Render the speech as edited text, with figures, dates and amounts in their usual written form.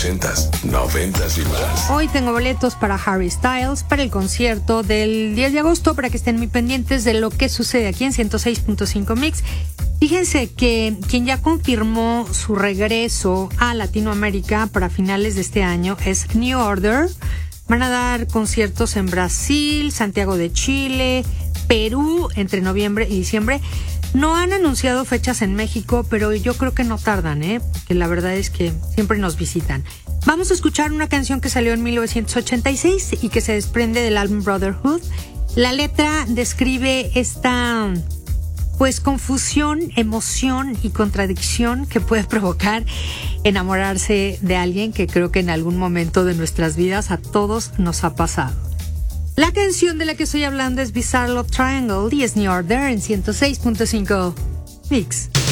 80s, 90s y más. Hoy tengo boletos para Harry Styles, para el concierto del 10 de agosto, para que estén muy pendientes de lo que sucede aquí en 106.5 Mix. Fíjense que quien ya confirmó su regreso a Latinoamérica para finales de este año es New Order. Van a dar conciertos en Brasil, Santiago de Chile, Perú entre noviembre y diciembre. No han anunciado fechas en México, pero yo creo que no tardan, que la verdad es que siempre nos visitan. Vamos a escuchar una canción que salió en 1986 y que se desprende del álbum Brotherhood. La letra describe esta, pues, confusión, emoción y contradicción que puede provocar enamorarse de alguien que creo que en algún momento de nuestras vidas a todos nos ha pasado. La canción de la que estoy hablando es Bizarre Love Triangle y es New Order en 106.5 Mix.